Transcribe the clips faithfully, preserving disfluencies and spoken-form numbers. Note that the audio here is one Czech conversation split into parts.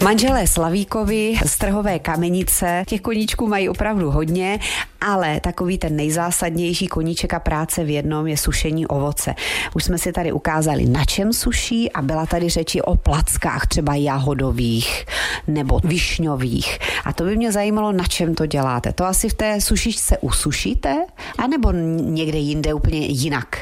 Manželé Slavíkovi z Trhové Kamenice, těch koníčků mají opravdu hodně, ale takový ten nejzásadnější koníček a práce v jednom je sušení ovoce. Už jsme si tady ukázali, na čem suší, a byla tady řeči o plackách, třeba jahodových nebo višňových. A to by mě zajímalo, na čem to děláte. To asi v té sušičce usušíte, anebo někde jinde úplně jinak?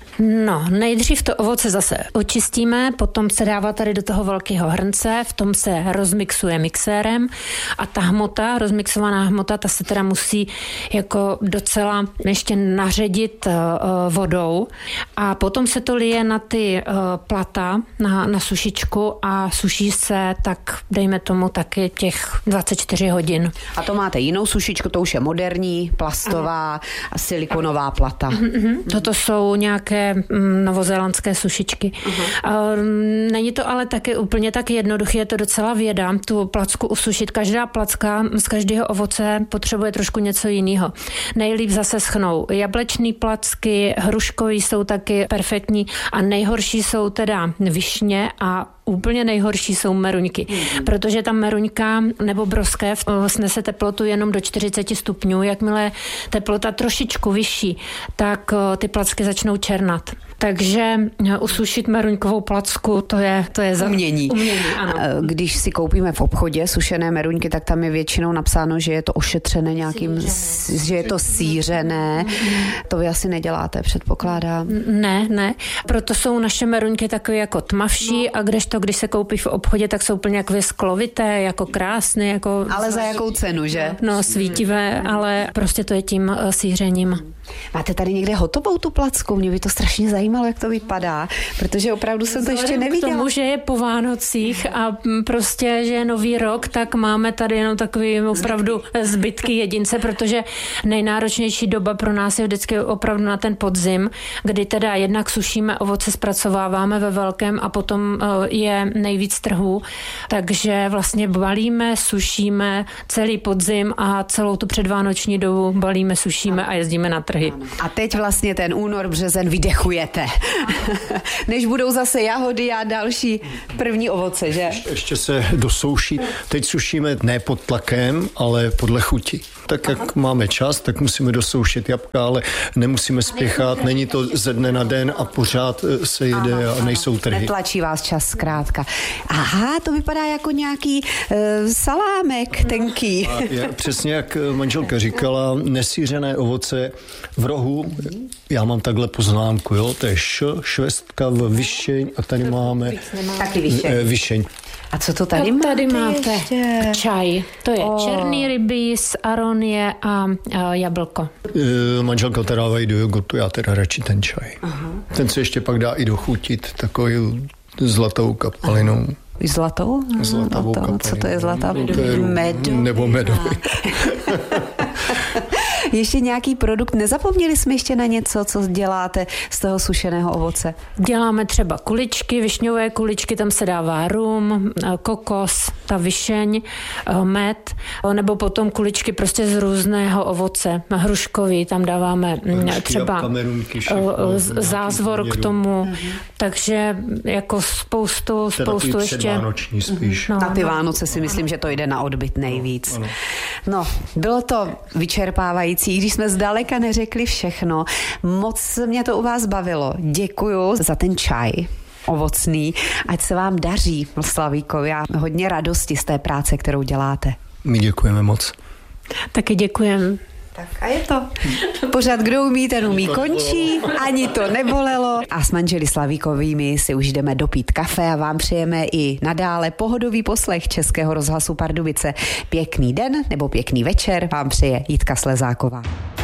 No, nejdřív to ovoce zase očistíme, potom se dává tady do toho velkého hrnce, v tom se rozmixuje mixérem a ta hmota, rozmixovaná hmota, ta se teda musí jako docela ještě naředit uh, vodou a potom se to lije na ty uh, plata, na, na sušičku a suší se tak, dejme tomu taky těch dvacet čtyři hodin. A to máte jinou sušičku, to už je moderní, plastová a silikonová plata. Mm-hmm. Toto jsou nějaké novozélandské sušičky. Uh-huh. Není to ale taky úplně tak jednoduché, je to docela věda, tu placku usušit. Každá placka z každého ovoce potřebuje trošku něco jiného. Nejlíp zase schnou jablečný placky, hruškový jsou taky perfektní a nejhorší jsou teda višně a úplně nejhorší jsou meruňky, mm. protože ta meruňka nebo broskev snese teplotu jenom do čtyřicet stupňů. Jakmile teplota trošičku vyšší, tak ty placky začnou černat. Takže usušit meruňkovou placku, to je, to je za... umění. umění ano. Když si koupíme v obchodě sušené meruňky, tak tam je většinou napsáno, že je to ošetřené nějakým, sířené. že je to sířené. To vy asi neděláte, předpokládám. Ne, ne. Proto jsou naše meruňky takové jako tmavší no. a kdežto, když se koupí v obchodě, tak jsou úplně jako sklovité, jako krásné. Jako... Ale za jakou cenu, že? No, svítivé, ale prostě to je tím sířením. Máte tady někde hotovou tu placku? Mě by to strašně zajímalo, jak to vypadá, protože opravdu jsem to ještě neviděla. K tomu, že je po Vánocích a prostě, že je nový rok, tak máme tady jenom takový opravdu zbytky jedince, protože nejnáročnější doba pro nás je vždycky opravdu na ten podzim, kdy teda jednak sušíme ovoce, zpracováváme ve velkém a potom je nejvíc trhů, takže vlastně balíme, sušíme celý podzim a celou tu předvánoční dobu balíme, sušíme a jezdíme na trhy. A teď vlastně ten únor, březen vydechujete. Než budou zase jahody a další první ovoce, že? Ještě, ještě se dosouší. Teď sušíme ne pod tlakem, ale podle chuti. Tak jak máme čas, tak musíme dosoušet jabka, ale nemusíme spěchat. Není to ze dne na den a pořád se jede ano, a nejsou trhy. Netlačí vás čas zkrátka. Aha, to vypadá jako nějaký uh, salámek tenký. A je, přesně jak manželka říkala, nesýřené ovoce v rohu, já mám takhle poznámku, jo, to je š, švestka v višeň a tady máme taky višeň. višeň. A co to tady a máte? Tady máte ještě? Čaj. To je oh. černý rybíz, aronie a, a jablko. E, manželka teda dávají do jogurtu, já teda radši ten čaj. Aha. Ten se ještě pak dá i dochutit takový zlatou kapalinou. Zlatou? Zlatovou kapalinou. Co to je zlatá? Medu. Nebo medový. Ještě nějaký produkt? Nezapomněli jsme ještě na něco, co děláte z toho sušeného ovoce? Děláme třeba kuličky, višňové kuličky, tam se dává rum, kokos, ta višeň, med, nebo potom kuličky prostě z různého ovoce. Hruškový, tam dáváme hrušky, třeba jabka, merunky, všechno, zázvor k tomu. Uh-huh. Takže jako spoustu, spoustu ještě. Předvánoční spíš. No, na ty Vánoce si myslím, že to jde na odbyt nejvíc. No, no bylo to vyčerpávající, když jsme zdaleka neřekli všechno. Moc mě to u vás bavilo. Děkuju za ten čaj ovocný. Ať se vám daří, Slavíkovi, a hodně radosti z té práce, kterou děláte. My děkujeme moc. Taky děkujeme. Tak a je to. Pořád kdo umí, ten umí končí, ani to nebolelo. A s manželi Slavíkovými si už jdeme dopít kafe a vám přejeme i nadále pohodový poslech Českého rozhlasu Pardubice. Pěkný den nebo pěkný večer vám přeje Jitka Slezáková.